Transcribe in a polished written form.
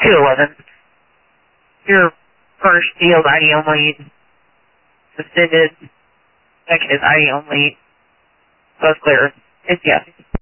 211. Your first field ID only suspended. Second is ID only. So it's clear. It's yes.